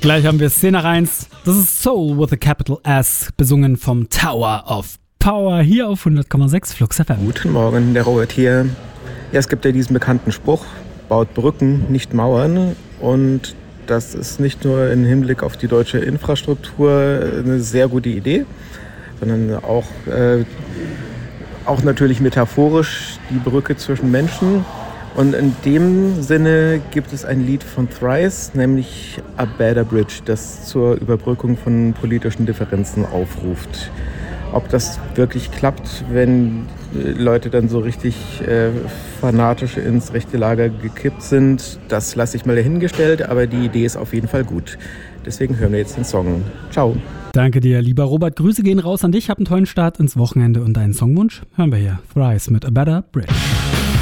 Gleich haben wir Szene 1. Das ist Soul with a Capital S, besungen vom Tower of Power hier auf 100,6 Flux FM. Guten Morgen, der Robert hier. Ja, es gibt ja diesen bekannten Spruch, baut Brücken, nicht Mauern. Und das ist nicht nur im Hinblick auf die deutsche Infrastruktur eine sehr gute Idee, sondern auch natürlich metaphorisch die Brücke zwischen Menschen. Und in dem Sinne gibt es ein Lied von Thrice, nämlich A Better Bridge, das zur Überbrückung von politischen Differenzen aufruft. Ob das wirklich klappt, wenn Leute dann so richtig fanatisch ins rechte Lager gekippt sind, das lasse ich mal dahingestellt, aber die Idee ist auf jeden Fall gut. Deswegen hören wir jetzt den Song. Ciao. Danke dir, lieber Robert. Grüße gehen raus an dich. Hab einen tollen Start ins Wochenende und deinen Songwunsch hören wir hier. Thrice mit A Better Bridge.